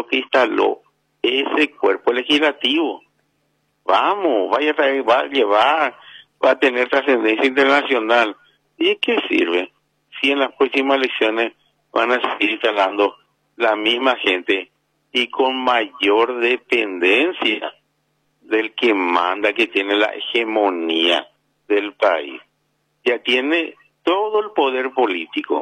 que instaló ese cuerpo legislativo. Vamos, vaya a traer, va a llevar, va a tener trascendencia internacional. ¿Y de qué sirve si en las próximas elecciones van a seguir instalando la misma gente y con mayor dependencia del que manda, que tiene la hegemonía del país? Ya tiene todo el poder político.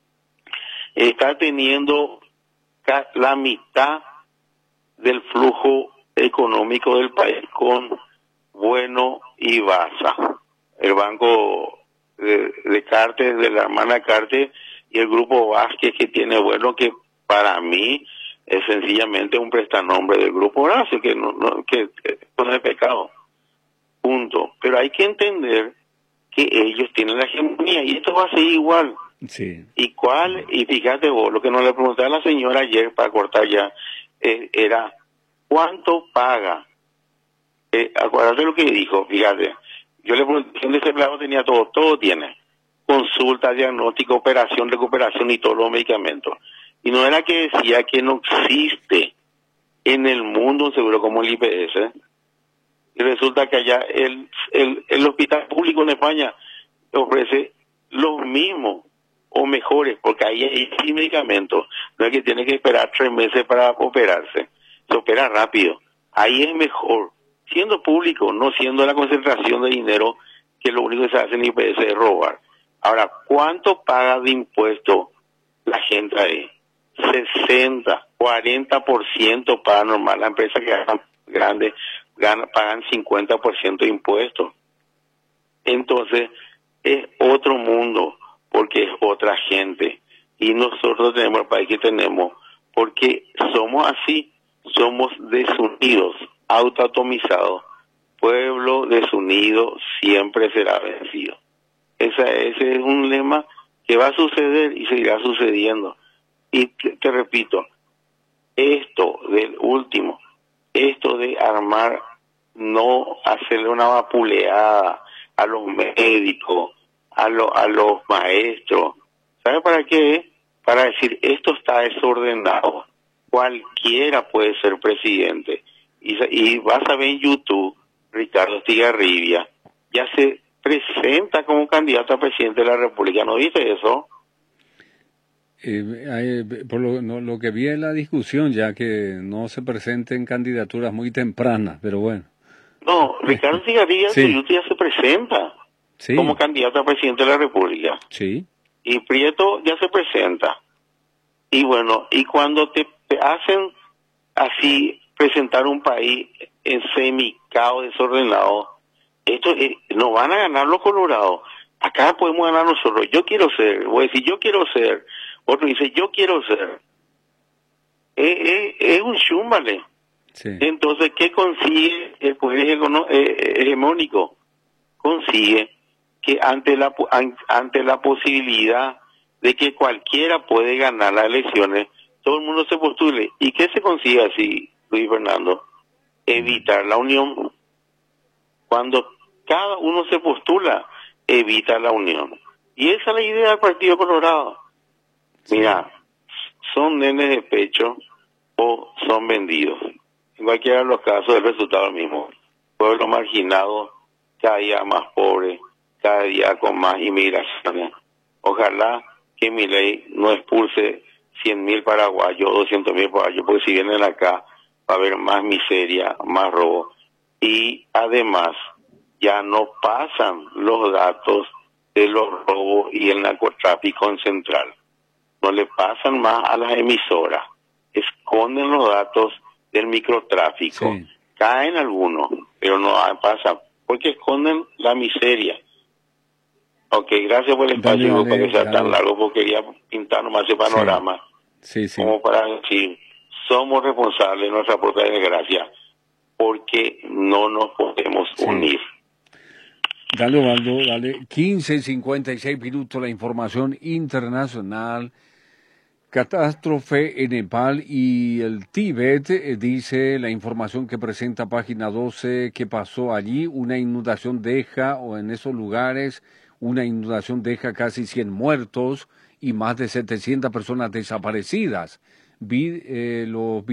Está teniendo la mitad del flujo económico del país con Bueno y Baza, el banco de Cartes, de la hermana Cartes, y el grupo Vázquez, que tiene Bueno, que para mí es sencillamente un prestanombre del grupo Horacio, que no es pecado, punto. Pero hay que entender que ellos tienen la hegemonía y esto va a seguir igual. Sí. Y fíjate vos, lo que nos le pregunté a la señora ayer para cortar ya, era ¿cuánto paga? Acuérdate lo que dijo, fíjate. Yo le pregunté, ¿dónde ese empleado tenía todo tiene? Consulta, diagnóstico, operación, recuperación y todos los medicamentos. Y no era que decía que no existe en el mundo un seguro como el IPS. Y resulta que allá el hospital público en España ofrece los mismos o mejores, porque ahí hay medicamentos. No es que tiene que esperar 3 meses para operarse. Se opera rápido. Ahí es mejor, siendo público, no siendo la concentración de dinero, que lo único que se hace en IPS es robar. Ahora, ¿cuánto paga de impuesto la gente ahí? 60, 40% paga normal. Las empresas que ganan grandes pagan 50% de impuestos. Entonces, es otro mundo, porque es otra gente. Y nosotros tenemos el país que tenemos, porque somos así, somos desunidos, autoatomizados. Pueblo desunido siempre será vencido. Ese es un lema que va a suceder y seguirá sucediendo. Y te repito, esto de armar, no hacerle una vapuleada a los médicos, a los maestros. ¿Sabe para qué? Para decir, esto está desordenado. Cualquiera puede ser presidente. Y vas a ver en YouTube, Ricardo Estigarribia ya se presenta como candidato a presidente de la República. ¿No viste eso? Por lo que vi en la discusión, ya que no se presenten candidaturas muy tempranas, pero bueno. No, Ricardo Estigarribia Sí. ya se presenta como candidato a presidente de la República. Sí. Y Prieto ya se presenta. Y bueno, y cuando te hacen así presentar un país en semi-caos, desordenado, esto no van a ganar los colorados. Acá podemos ganar nosotros. Yo quiero ser, voy a decir, yo quiero ser. Otro dice, yo quiero ser. Es un chúmbale. Sí. Entonces, ¿qué consigue el poder hegemónico? Consigue que ante la posibilidad de que cualquiera puede ganar las elecciones, todo el mundo se postule. ¿Y qué se consigue así, Luis Fernando? Evitar la unión. Cuando cada uno se postula, evita la unión. Y esa es la idea del Partido Colorado. Sí. Mira, son nenes de pecho o son vendidos. En cualquiera de los casos el resultado es el mismo. Pueblo marginado, cada día más pobre, cada día con más inmigraciones. Ojalá que mi ley no expulse 100.000 paraguayos, 200.000 paraguayos, porque si vienen acá va a haber más miseria, más robo. Y además ya no pasan los datos de los robos y el narcotráfico en Central. No le pasan más a las emisoras. Esconden los datos del microtráfico. Sí. Caen algunos, pero no pasa, porque esconden la miseria. Ok, gracias por el espacio, para que sea tan largo, porque quería pintar nomás ese panorama. Sí. Como para decir, somos responsables de nuestra propia desgracia, porque no nos podemos unir. Dale, Osvaldo, dale. 15:56 la información internacional. Catástrofe en Nepal y el Tíbet, dice la información que presenta página 12, que pasó allí. Una inundación deja, o en esos lugares, una inundación deja casi 100 muertos y más de 700 personas desaparecidas. Los